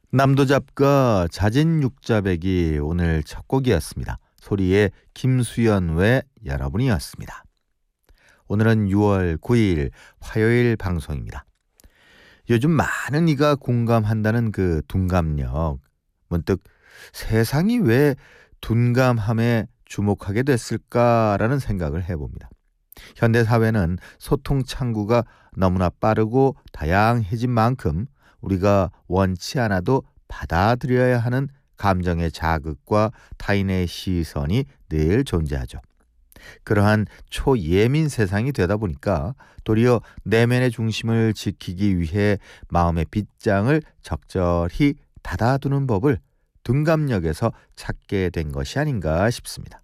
남도잡과 잦은 육자백이 오늘 첫 곡이었습니다. 소리의 김수연 외 여러분이었습니다. 오늘은 6월 9일 화요일 방송입니다. 요즘 많은 이가 공감한다는 그 둔감력. 문득 세상이 왜 둔감함에 주목하게 됐을까라는 생각을 해봅니다. 현대사회는 소통 창구가 너무나 빠르고 다양해진 만큼 우리가 원치 않아도 받아들여야 하는 감정의 자극과 타인의 시선이 늘 존재하죠. 그러한 초예민 세상이 되다 보니까 도리어 내면의 중심을 지키기 위해 마음의 빗장을 적절히 닫아두는 법을 둔감력에서 찾게 된 것이 아닌가 싶습니다.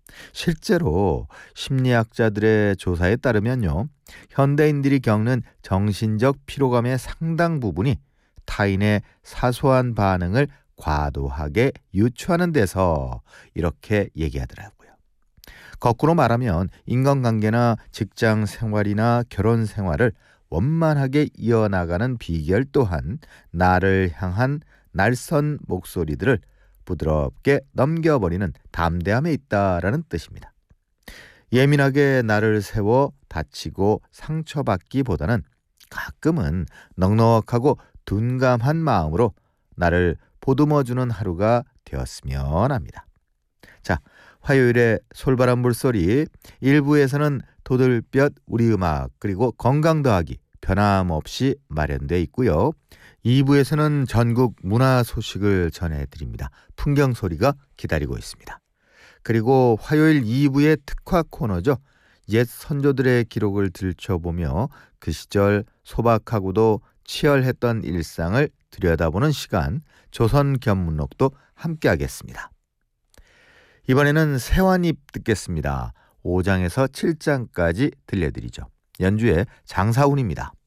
실제로 심리학자들의 조사에 따르면요, 현대인들이 겪는 정신적 피로감의 상당 부분이 타인의 사소한 반응을 과도하게 유추하는 데서 이렇게 얘기하더라고요. 거꾸로 말하면 인간관계나 직장 생활이나 결혼 생활을 원만하게 이어나가는 비결 또한 나를 향한 날선 목소리들을 부드럽게 넘겨버리는 담대함에 있다라는 뜻입니다. 예민하게 나를 세워 다치고 상처받기보다는 가끔은 넉넉하고 둔감한 마음으로 나를 보듬어주는 하루가 되었으면 합니다. 자, 화요일에 솔바람 물소리 1부에서는 도들볕 우리 음악 그리고 건강 더하기 변함없이 마련되어 있고요. 2부에서는 전국 문화 소식을 전해드립니다. 풍경 소리가 기다리고 있습니다. 그리고 화요일 2부의 특화 코너죠. 옛 선조들의 기록을 들춰보며 그 시절 소박하고도 치열했던 일상을 들여다보는 시간 조선견문록도 함께하겠습니다. 이번에는 세완입 듣겠습니다. 5장에서 7장까지 들려드리죠. 연주의 장사운입니다.